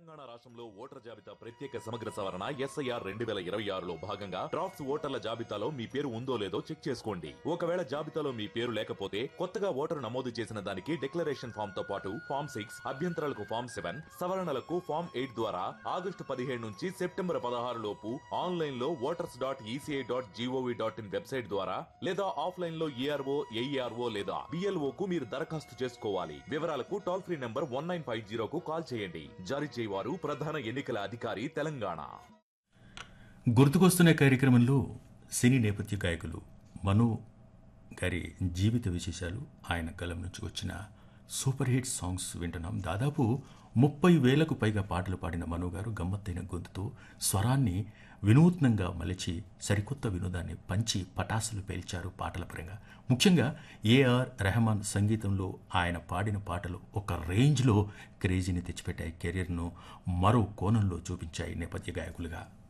తెలంగాణ రాష్ట్రంలో ఓటర్ జాబితా ప్రత్యేక సమగ్ర సవరణ ఎస్ఐఆర్ 2026లో భాగంగా డ్రాఫ్ట్స్ ఓటర్ల జాబితాలో మీ పేరు ఉందో లేదో చెక్ చేసుకోండి. ఒకవేళ జాబితాలో మీ పేరు లేకపోతే కొత్తగా ఓటరు నమోదు చేసిన దానికి డిక్లరేషన్ ఫామ్ తో పాటు ఫామ్ 6, అభ్యంతరాలకు ఫామ్ 7, సవరణలకు ఫామ్ 8 ద్వారా ఆగస్టు 15 నుంచి సెప్టెంబర్ 16 లోపు ఆన్లైన్ లో voters.eci.gov.in వెబ్సైట్ ద్వారా లేదా ఆఫ్లైన్ లో ఏఆర్ఓ, ఏఈఆర్ఓ లేదా బిఎల్ఓ కు మీరు దరఖాస్తు చేసుకోవాలి. వివరాలకు టోల్ ఫ్రీ నంబర్ 1950 కు కాల్ చేయండి. జారీ చేయవారు ప్రధాన ఎన్నికల అధికారి తెలంగాణ. గుర్తుకొస్తున్న కార్యక్రమంలో సినీ నేపథ్య గాయకులు మను గారి జీవిత విశేషాలు, ఆయన కలం నుంచి వచ్చిన సూపర్ హిట్ సాంగ్స్ వింటున్నాం. దాదాపు 30,000కు పైగా పాటలు పాడిన మను గారు గమ్మత్తైన గొంతుతో స్వరాన్ని వినూత్నంగా మలిచి సరికొత్త వినోదాన్ని పంచి పటాసులు పేల్చారు పాటల పరంగా. ముఖ్యంగా ఏఆర్ రెహమాన్ సంగీతంలో ఆయన పాడిన పాటలు ఒక రేంజ్లో క్రేజీని తెచ్చిపెట్టాయి. కెరీర్ను మరో కోణంలో చూపించాయి నేపథ్య గాయకులుగా.